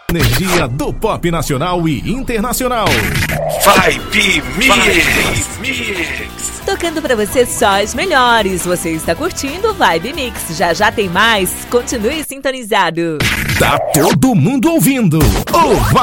Energia do pop nacional e internacional. Vibe Mix. Tocando pra você só as melhores. Você está curtindo o Vibe Mix. Já tem mais. Continue sintonizado. Tá todo mundo ouvindo.